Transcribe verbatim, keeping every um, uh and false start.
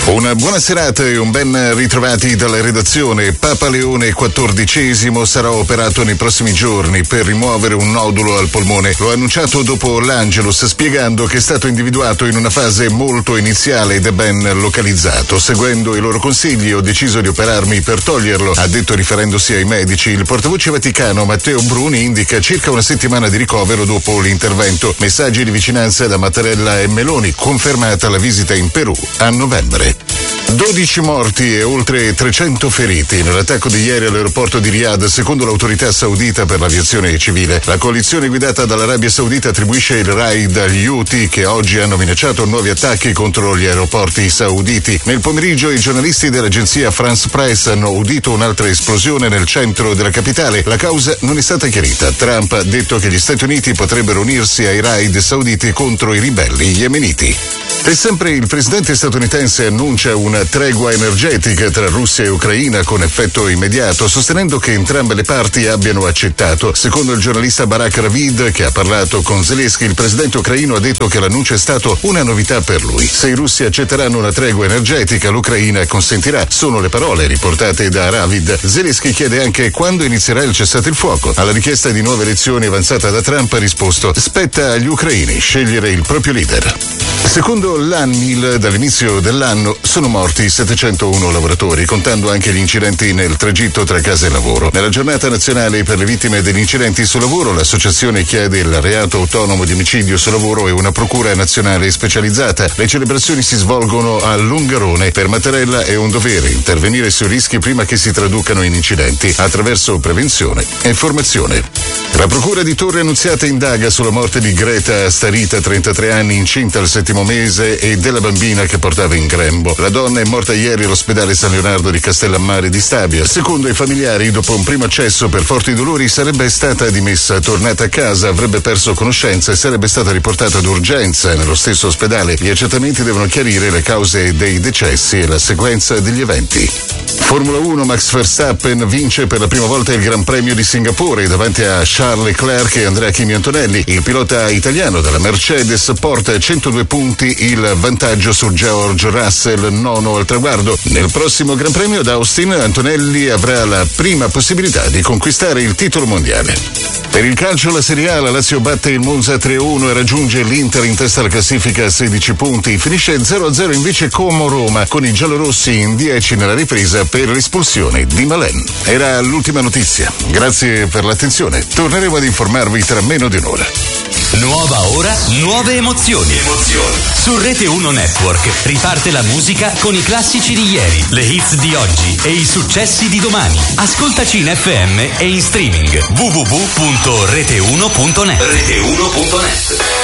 Una buona serata e un ben ritrovati dalla redazione. Papa Leone quattordicesimo sarà operato nei prossimi giorni per rimuovere un nodulo al polmone. Lo ha annunciato dopo l'Angelus, spiegando che è stato individuato in una fase molto iniziale ed è ben localizzato. Seguendo i loro consigli ho deciso di operarmi per toglierlo, ha detto riferendosi ai medici. Il portavoce vaticano Matteo Bruni indica circa una settimana di ricovero dopo l'intervento. Messaggi di vicinanza da Mattarella e Meloni, confermata la visita in Perù a novembre. dodici morti e oltre trecento feriti nell'attacco di ieri all'aeroporto di Riyadh, secondo l'autorità saudita per l'aviazione civile. La coalizione guidata dall'Arabia Saudita attribuisce il raid agli Houthi, che oggi hanno minacciato nuovi attacchi contro gli aeroporti sauditi. Nel pomeriggio i giornalisti dell'agenzia France Press hanno udito un'altra esplosione nel centro della capitale. La causa non è stata chiarita. Trump ha detto che gli Stati Uniti potrebbero unirsi ai raid sauditi contro i ribelli yemeniti. E sempre il presidente statunitense annuncia una tregua energetica tra Russia e Ucraina con effetto immediato, sostenendo che entrambe le parti abbiano accettato. Secondo il giornalista Barak Ravid, che ha parlato con Zelensky, il presidente ucraino ha detto che l'annuncio è stato una novità per lui. Se i russi accetteranno una tregua energetica, l'Ucraina consentirà. Sono le parole riportate da Ravid. Zelensky chiede anche quando inizierà il cessate il fuoco. Alla richiesta di nuove elezioni avanzata da Trump ha risposto: spetta agli ucraini scegliere il proprio leader. Secondo l'ANMIL, dall'inizio dell'anno sono morti settecentouno lavoratori, contando anche gli incidenti nel tragitto tra casa e lavoro. Nella giornata nazionale per le vittime degli incidenti sul lavoro, l'associazione chiede il reato autonomo di omicidio sul lavoro e una procura nazionale specializzata. Le celebrazioni si svolgono a Longarone. Per Mattarella è un dovere intervenire sui rischi prima che si traducano in incidenti, attraverso prevenzione e formazione. La procura di Torre Annunziata indaga sulla morte di Greta Starita, trentatré anni, incinta al settimo mese, e della bambina che portava in grembo. La donna è morta ieri all'ospedale San Leonardo di Castellammare di Stabia. Secondo i familiari, dopo un primo accesso per forti dolori, sarebbe stata dimessa. Tornata a casa avrebbe perso conoscenza e sarebbe stata riportata d'urgenza nello stesso ospedale. Gli accertamenti devono chiarire le cause dei decessi e la sequenza degli eventi. Formula uno, Max Verstappen vince per la prima volta il Gran Premio di Singapore davanti a Charles Leclerc e Andrea Kimi Antonelli. Il pilota italiano della Mercedes porta a centodue punti il vantaggio su George Russell, nono al traguardo. Nel prossimo Gran Premio d'Austin Antonelli avrà la prima possibilità di conquistare il titolo mondiale. Per il calcio, la Serie A, la Lazio batte il Monza tre a uno e raggiunge l'Inter in testa alla classifica a sedici punti. Finisce zero a zero invece Como Roma, con i giallorossi in dieci nella ripresa per l'espulsione di Malen. Era l'ultima notizia. Grazie per l'attenzione. Torneremo ad informarvi tra meno di un'ora. Nuova ora, nuove emozioni. Emozioni. Su Rete uno Network riparte la musica con i classici di ieri, le hits di oggi e i successi di domani. Ascoltaci in F M e in streaming. w w w punto rete uno punto net. rete uno punto net